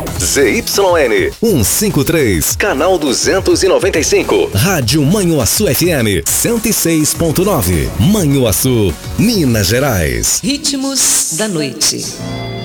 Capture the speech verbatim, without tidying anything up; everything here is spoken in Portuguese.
Z Y N cento e cinquenta e três, canal duzentos e noventa e cinco. Rádio Manhuaçu F M cento e seis ponto nove. Manhuaçu, Minas Gerais. Ritmos da noite.